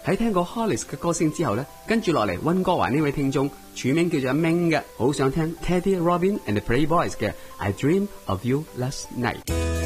喺聽過 Hollis 嘅歌聲之後呢，跟住落嚟溫哥華呢位聽眾署名叫做 Ming 嘅，好想聽 Teddy Robin and the Playboys 嘅 I Dream of You Last Night。